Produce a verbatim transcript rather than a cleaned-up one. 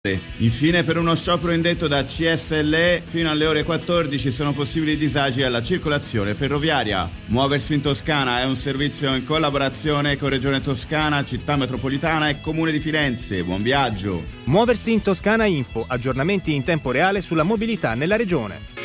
Infine, per uno sciopero indetto da C S L E, fino alle ore quattordici sono possibili disagi alla circolazione ferroviaria. Muoversi in Toscana è un servizio in collaborazione con Regione Toscana, Città Metropolitana e Comune di Firenze. Buon viaggio! Muoversi in Toscana Info, aggiornamenti in tempo reale sulla mobilità nella regione.